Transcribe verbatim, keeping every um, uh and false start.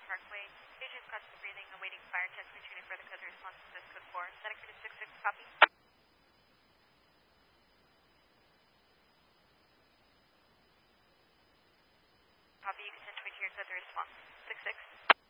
Parkway. Agent constant breathing, awaiting fire test, returning for the code response to this code four. Santa Cruz six six, copy. Copy, you can send to your code response. six six.